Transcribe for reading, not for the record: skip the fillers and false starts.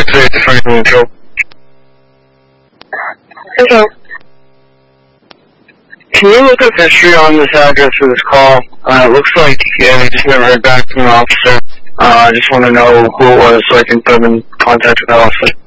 686 Frank Neutral. Okay. Can you look up history on this address for this call? It looks like we just never heard back from an officer. I just want to know who it was so I can put him in contact with that officer.